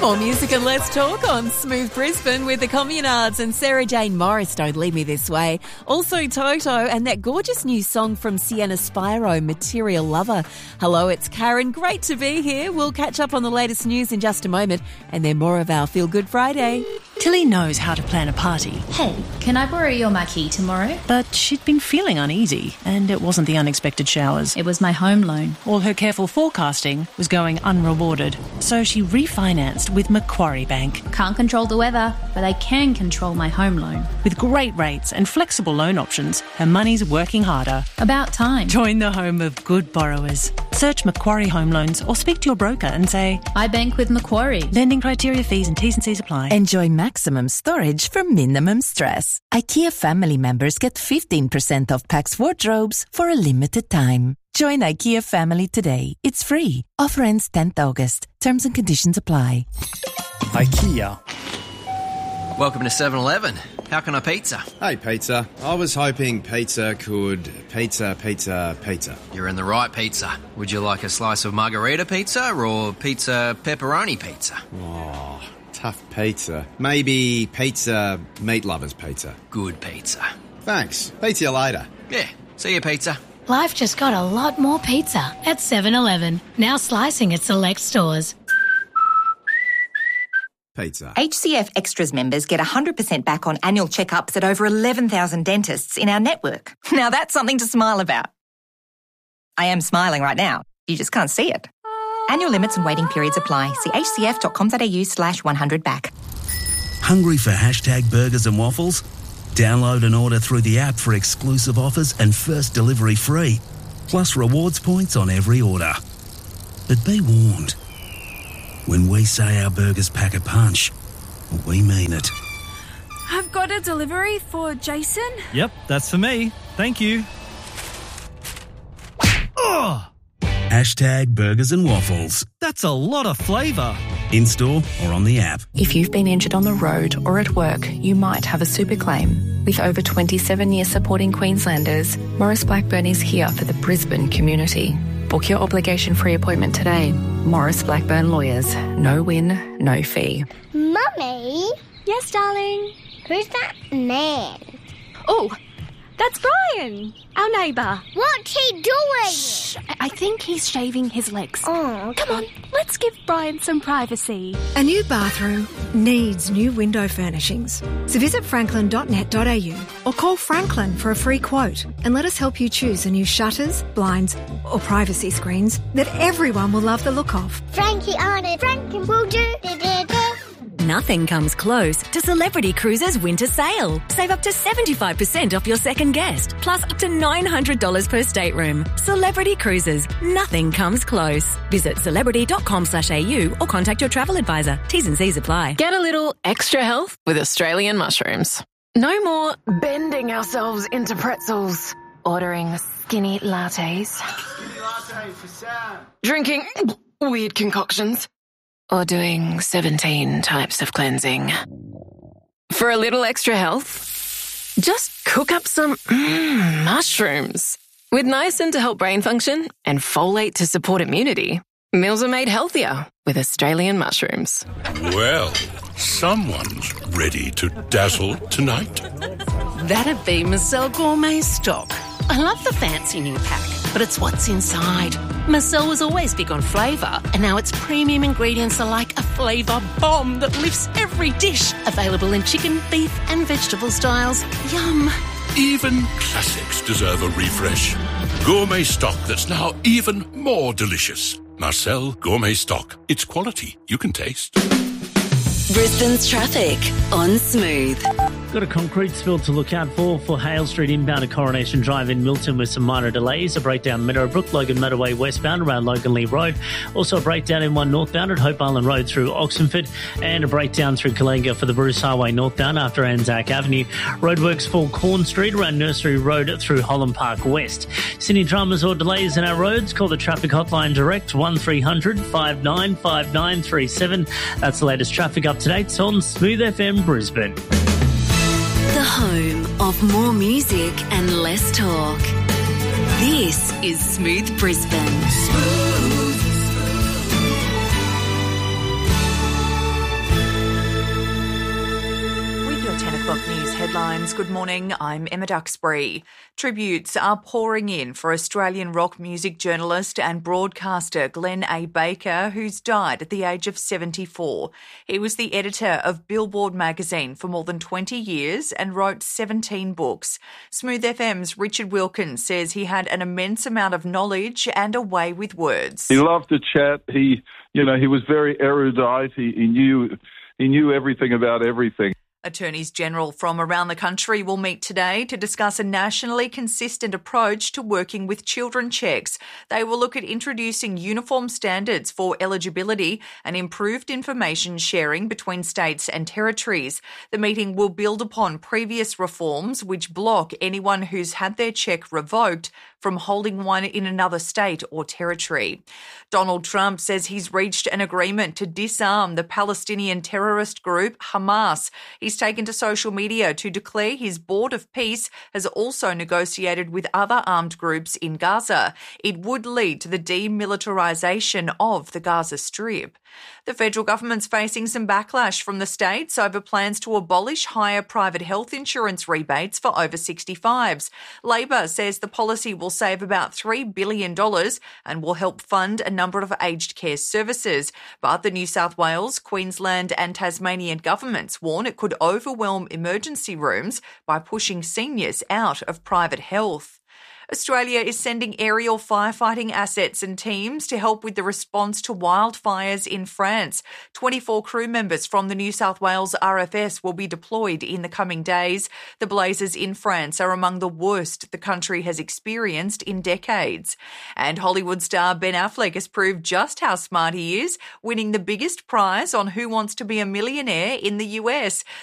More music and less talk on Smooth Brisbane with the Communards and Sarah Jane Morris, Don't Leave Me This Way. Also Toto and that gorgeous new song from Sienna Spyro, Material Lover. Hello, it's Karen. Great to be here. We'll catch up on the latest news in just a moment and then more of our Feel Good Friday. Tilly knows how to plan a party. Hey, can I borrow your marquee tomorrow? But she'd been feeling uneasy, and it wasn't the unexpected showers. It was my home loan. All her careful forecasting was going unrewarded, so she refinanced with Macquarie Bank. Can't control the weather, but I can control my home loan. With great rates and flexible loan options, her money's working harder. About time. Join the home of good borrowers. Search Macquarie Home Loans or speak to your broker and say, I bank with Macquarie. Lending criteria, fees and T's and C's apply. Enjoy maximum storage for minimum stress. IKEA family members get 15% off Pax wardrobes for a limited time. Join IKEA family today. It's free. Offer ends 10th August. Terms and conditions apply. IKEA. Welcome to 7-Eleven. How can I pizza? Hey, pizza. I was hoping pizza could... Pizza. You're in the right pizza. Would you like a slice of margarita pizza or pizza pepperoni pizza? Oh, tough pizza. Maybe pizza meat lovers pizza. Good pizza. Thanks. Pizza you later. Yeah, see you, pizza. Life just got a lot more pizza at 7-Eleven. Now slicing at select stores. Pizza. HCF Extras members get 100% back on annual checkups at over 11,000 dentists in our network. Now that's something to smile about. I am smiling right now. You just can't see it. Annual limits and waiting periods apply. See hcf.com.au/100back. Hungry for hashtag burgers and waffles? Download and order through the app for exclusive offers and first delivery free, plus rewards points on every order. But be warned, when we say our burgers pack a punch, we mean it. I've got a delivery for Jason. Yep, that's for me. Thank you. Ugh! Hashtag burgers and waffles. That's a lot of flavour. In-store or on the app. If you've been injured on the road or at work, you might have a super claim. With over 27 years supporting Queenslanders, Maurice Blackburn is here for the Brisbane community. Book your obligation-free appointment today. Maurice Blackburn Lawyers. No win, no fee. Mummy? Yes, darling? Who's that man? Oh, that's Brian, our neighbour. What's he doing? Shh, I think he's shaving his legs. Oh, come on, let's give Brian some privacy. A new bathroom needs new window furnishings. So visit franklin.net.au or call Franklin for a free quote and let us help you choose the new shutters, blinds or privacy screens that everyone will love the look of. Frankie on it, Franklin will do. Nothing comes close to Celebrity Cruises' winter sale. Save up to 75% off your second guest, plus up to $900 per stateroom. Celebrity Cruises. Nothing comes close. Visit celebrity.com/au or contact your travel advisor. T's and C's apply. Get a little extra health with Australian mushrooms. No more bending ourselves into pretzels, ordering skinny lattes, drinking weird concoctions, or doing 17 types of cleansing. For a little extra health, just cook up some mushrooms. With niacin to help brain function and folate to support immunity, meals are made healthier with Australian mushrooms. Well, someone's ready to dazzle tonight. That'd be Marcel Gourmet Stock. I love the fancy new pack, but it's what's inside. Marcel was always big on flavour, and now its premium ingredients are like a flavour bomb that lifts every dish. Available in chicken, beef and vegetable styles. Yum. Even classics deserve a refresh. Gourmet Stock that's now even more delicious. Marcel Gourmet Stock. It's quality you can taste. Brisbane's traffic on Smooth. Got a concrete spill to look out for Hale Street inbound to Coronation Drive in Milton with some minor delays. A breakdown Meadowbrook, Logan Motorway westbound around Logan Lee Road. Also a breakdown in one northbound at Hope Island Road through Oxenford. And a breakdown through Kalinga for the Bruce Highway northbound after Anzac Avenue. Roadworks for Corn Street around Nursery Road through Holland Park West. Sydney dramas or delays in our roads? Call the traffic hotline direct 1300 595937. That's the latest traffic up-to-date on Smooth FM Brisbane. The home of more music and less talk. This is Smooth Brisbane. headlines. Good morning, I'm Emma Duxbury. Tributes are pouring in for Australian rock music journalist and broadcaster Glenn A. Baker, who's died at the age of 74. He was the editor of Billboard magazine for more than 20 years and wrote 17 books. Smooth FM's Richard Wilkins says he had an immense amount of knowledge and a way with words. He loved to chat. He was very erudite. He knew everything about everything. Attorneys General from around the country will meet today to discuss a nationally consistent approach to working with children checks. They will look at introducing uniform standards for eligibility and improved information sharing between states and territories. The meeting will build upon previous reforms which block anyone who's had their check revoked from holding one in another state or territory. Donald Trump says he's reached an agreement to disarm the Palestinian terrorist group Hamas. He's taken to social media to declare his board of peace has also negotiated with other armed groups in Gaza. It would lead to the demilitarization of the Gaza Strip. The federal government's facing some backlash from the states over plans to abolish higher private health insurance rebates for over 65s. Labor says the policy will save about $3 billion and will help fund a number of aged care services. But the New South Wales, Queensland and Tasmanian governments warn it could overwhelm emergency rooms by pushing seniors out of private health. Australia is sending aerial firefighting assets and teams to help with the response to wildfires in France. 24 crew members from the New South Wales RFS will be deployed in the coming days. The blazes in France are among the worst the country has experienced in decades. And Hollywood star Ben Affleck has proved just how smart he is, winning the biggest prize on Who Wants to Be a Millionaire in the US.